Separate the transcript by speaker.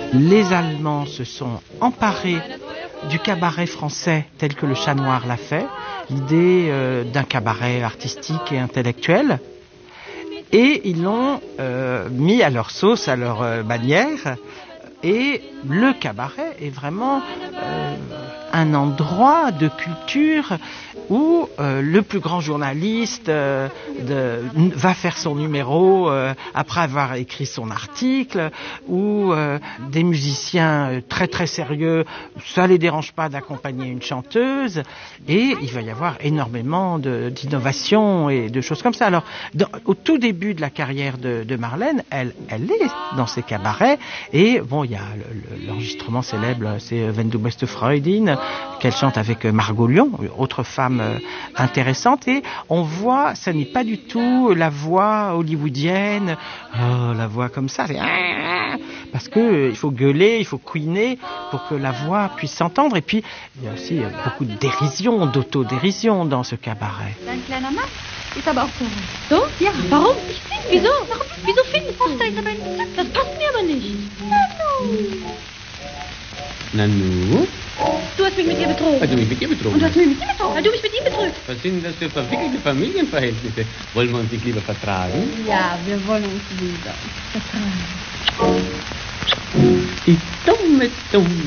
Speaker 1: les Allemands se sont emparés du cabaret français tel que le Chat Noir l'a fait, l'idée d'un cabaret artistique et intellectuel, et ils l'ont mis à leur sauce, à leur bannière, et le cabaret est vraiment un endroit de culture où le plus grand journaliste va faire son numéro après avoir écrit son article, où des musiciens très très sérieux, ça les dérange pas d'accompagner une chanteuse, et il va y avoir énormément d'innovations et de choses comme ça. Alors, au tout début de la carrière de Marlène, elle est dans ces cabarets, et bon, il y a l'enregistrement célèbre, c'est Wenn du beste Freundin, qu'elle chante avec Margot Lyon, autre femme intéressante, et on voit, ça n'est pas du tout la voix hollywoodienne, la voix comme ça, parce que il faut gueuler, il faut couiner pour que la voix puisse s'entendre, et puis il y a aussi beaucoup de dérision, d'autodérision dans ce cabaret.
Speaker 2: Ist aber auch so. So? Ja, warum? Wieso? Wieso findest du das aber nicht? Das passt mir aber nicht.
Speaker 3: Nanu?
Speaker 2: Du hast mich mit ihr betrogen.
Speaker 3: Du mich mit ihr betrogen?
Speaker 2: Und du hast mich mit ihm betrogen. Du mich mit ihm betrügt.
Speaker 3: Was sind das für verwickelte Familienverhältnisse? Wollen wir uns nicht lieber vertragen?
Speaker 2: Ja, wir wollen uns wieder vertragen.
Speaker 3: Die dumme